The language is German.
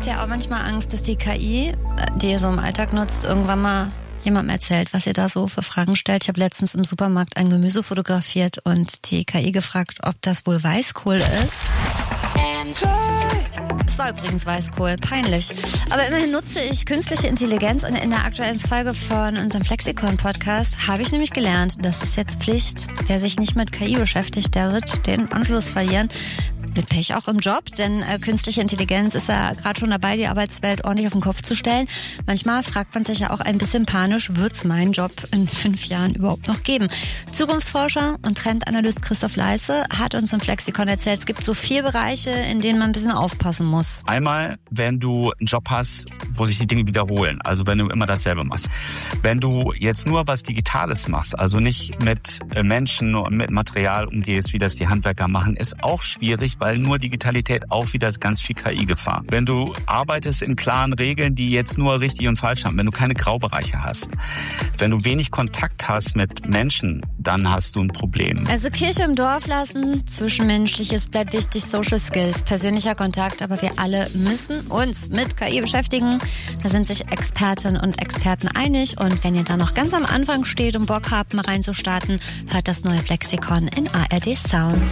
ja auch manchmal Angst, dass die KI, die ihr so im Alltag nutzt, irgendwann mal jemandem erzählt, was ihr da so für Fragen stellt. Ich habe letztens im Supermarkt ein Gemüse fotografiert und die KI gefragt, ob das wohl Weißkohl ist. Es war übrigens Weißkohl, peinlich. Aber immerhin nutze ich künstliche Intelligenz und in der aktuellen Folge von unserem Flexikon-Podcast habe ich nämlich gelernt, das ist jetzt Pflicht. Wer sich nicht mit KI beschäftigt, der wird den Anschluss verlieren. Mit Pech auch im Job, denn künstliche Intelligenz ist ja gerade schon dabei, die Arbeitswelt ordentlich auf den Kopf zu stellen. Manchmal fragt man sich ja auch ein bisschen panisch, wird's meinen Job in 5 Jahren überhaupt noch geben? Zukunftsforscher und Trendanalyst Christoph Leisse hat uns im Flexikon erzählt, es gibt so 4 Bereiche, in denen man ein bisschen aufpassen muss. Einmal, wenn du einen Job hast, wo sich die Dinge wiederholen, also wenn du immer dasselbe machst. Wenn du jetzt nur was Digitales machst, also nicht mit Menschen und mit Material umgehst, wie das die Handwerker machen, ist auch schwierig, weil nur Digitalität auch wieder ganz viel KI-Gefahr. Wenn du arbeitest in klaren Regeln, die jetzt nur richtig und falsch haben, wenn du keine Graubereiche hast, wenn du wenig Kontakt hast mit Menschen, dann hast du ein Problem. Also Kirche im Dorf lassen, Zwischenmenschliches bleibt wichtig, Social Skills, persönlicher Kontakt, aber wir alle müssen uns mit KI beschäftigen. Da sind sich Expertinnen und Experten einig und wenn ihr da noch ganz am Anfang steht und Bock habt, mal reinzustarten, hört das neue Flexikon in ARD Sound.